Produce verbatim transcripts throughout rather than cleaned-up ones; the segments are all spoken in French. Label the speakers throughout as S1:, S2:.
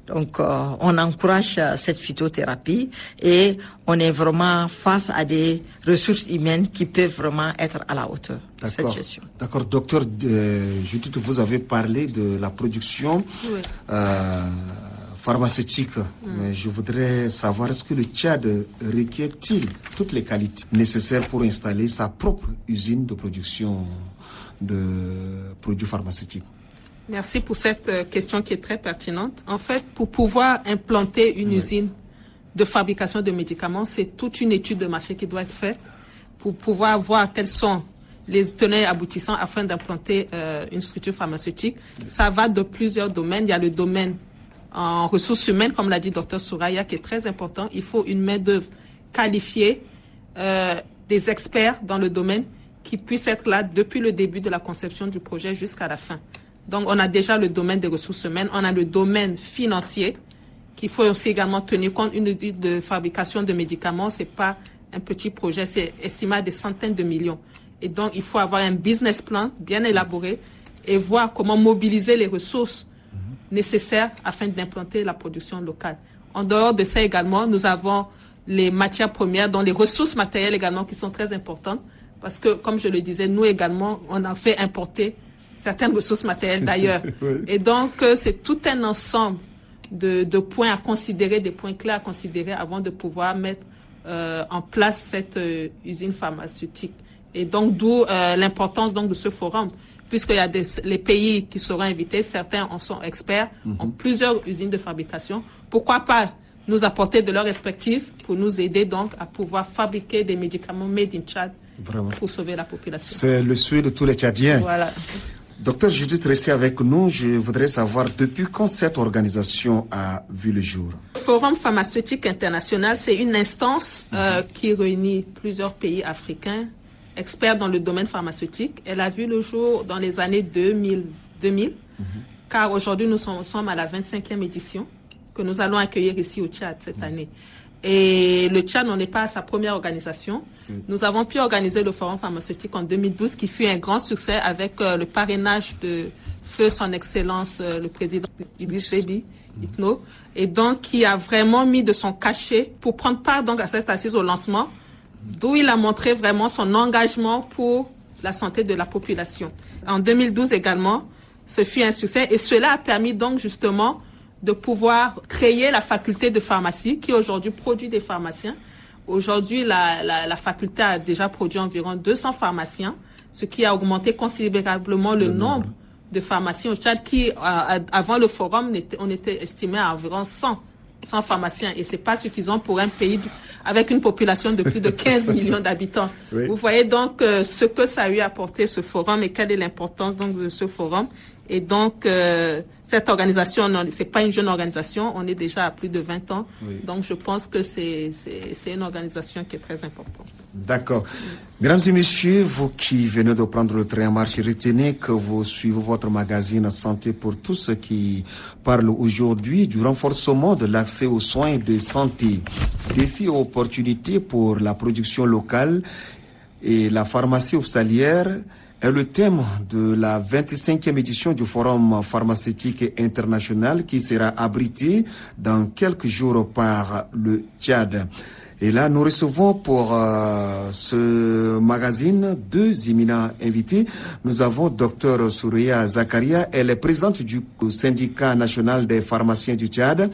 S1: Donc, euh, on encourage euh, cette phytothérapie et on est vraiment face à des ressources humaines qui peuvent vraiment être à la hauteur de cette gestion.
S2: D'accord, docteur euh, Judith, vous avez parlé de la production oui. euh, pharmaceutique, mm. mais je voudrais savoir, est-ce que le Tchad requiert-il toutes les qualités nécessaires pour installer sa propre usine de production de produits pharmaceutiques?
S3: Merci pour cette question qui est très pertinente. En fait, pour pouvoir implanter une oui. usine de fabrication de médicaments, c'est toute une étude de marché qui doit être faite pour pouvoir voir quels sont les tenants et aboutissants afin d'implanter euh, une structure pharmaceutique. Ça va de plusieurs domaines. Il y a le domaine en ressources humaines, comme l'a dit docteur Souraya, qui est très important. Il faut une main-d'œuvre qualifiée, euh, des experts dans le domaine qui puissent être là depuis le début de la conception du projet jusqu'à la fin. Donc, on a déjà le domaine des ressources humaines, on a le domaine financier, qu'il faut aussi également tenir compte. Une usine de fabrication de médicaments, c'est pas un petit projet, c'est estimé à des centaines de millions. Et donc, il faut avoir un business plan bien élaboré et voir comment mobiliser les ressources nécessaires afin d'implanter la production locale. En dehors de ça également, nous avons les matières premières, dont les ressources matérielles également qui sont très importantes, parce que, comme je le disais, nous également, on a fait importer certaines ressources matérielles d'ailleurs. Oui. Et donc, c'est tout un ensemble de, de points à considérer, des points clés à considérer avant de pouvoir mettre euh, en place cette euh, usine pharmaceutique. Et donc, d'où euh, l'importance donc de ce forum, puisqu'il y a des, les pays qui seront invités, certains en sont experts, mm-hmm. ont plusieurs usines de fabrication. Pourquoi pas nous apporter de leur expertise pour nous aider donc à pouvoir fabriquer des médicaments made in Tchad Vraiment. Pour sauver la population.
S2: C'est le souhait de tous les Tchadiens.
S3: Voilà.
S2: Docteur Judith, restez avec nous. Je voudrais savoir depuis quand cette organisation a vu le jour.
S3: Le Forum pharmaceutique international, c'est une instance euh, mm-hmm. qui réunit plusieurs pays africains, experts dans le domaine pharmaceutique. Elle a vu le jour dans les années deux mille, deux mille mm-hmm. car aujourd'hui nous sommes, sommes à la vingt-cinquième édition que nous allons accueillir ici au Tchad cette mm-hmm. année. Et le Tchad n'en est pas à sa première organisation. Oui. Nous avons pu organiser le Forum pharmaceutique en deux mille douze, qui fut un grand succès avec euh, le parrainage de Feu Son Excellence, euh, le président Idriss Déby Itno, et donc qui a vraiment mis de son cachet pour prendre part donc à cette assise au lancement, d'où il a montré vraiment son engagement pour la santé de la population. En deux mille douze également, ce fut un succès et cela a permis donc justement de pouvoir créer la faculté de pharmacie qui aujourd'hui produit des pharmaciens. Aujourd'hui, la, la, la faculté a déjà produit environ deux cents pharmaciens, ce qui a augmenté considérablement le, le nombre, nombre de pharmaciens au Tchad qui, euh, avant le forum, on était, on était estimé à environ cent, cent pharmaciens. Et c'est pas suffisant pour un pays avec une population de plus de quinze millions d'habitants. Oui. Vous voyez donc euh, ce que ça a eu apporté ce forum et quelle est l'importance donc de ce forum. Et donc, euh, cette organisation, c'est pas une jeune organisation, on est déjà à plus de vingt ans. Oui. Donc, je pense que c'est, c'est, c'est une organisation qui est très importante.
S2: D'accord. Mesdames et messieurs, vous qui venez de prendre le train en marche, retenez que vous suivez votre magazine Santé pour tous qui parle aujourd'hui du renforcement de l'accès aux soins de santé. Défis et opportunités pour la production locale et la pharmacie hospitalière est le thème de la vingt-cinquième édition du Forum pharmaceutique international qui sera abrité dans quelques jours par le Tchad. Et là, nous recevons pour euh, ce magazine deux éminents invités. Nous avons Dr Souraya Zakaria, elle est présidente du syndicat national des pharmaciens du Tchad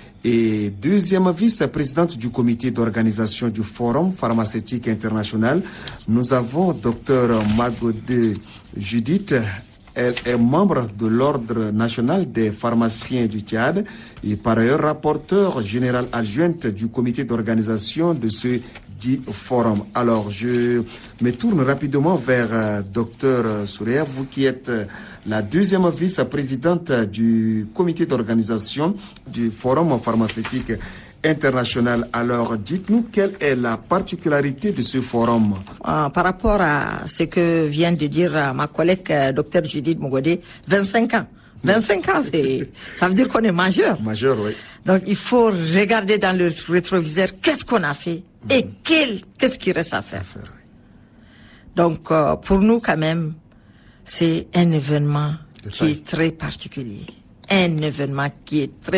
S2: et deuxième vice-présidente du comité d'organisation du Forum pharmaceutique international. Nous avons Dr Magode Judith. Elle est membre de l'Ordre national des pharmaciens du Tchad et par ailleurs rapporteur général adjointe du comité d'organisation de ce dit forum. Alors, je me tourne rapidement vers euh, Dr Souraya, vous qui êtes euh, la deuxième vice-présidente du comité d'organisation du forum pharmaceutique international. Alors, dites-nous quelle est la particularité de ce forum.
S1: Euh, par rapport à ce que vient de dire euh, ma collègue euh, Dr Judith Mogode, vingt-cinq ans. vingt-cinq ans, c'est, ça veut dire qu'on est majeur.
S2: Majeur, oui.
S1: Donc, il faut regarder dans le rétroviseur qu'est-ce qu'on a fait mmh. et quel, qu'est-ce qu'il reste à faire. À faire oui. Donc, euh, pour nous, quand même, c'est un événement qui est très particulier. Un événement qui est très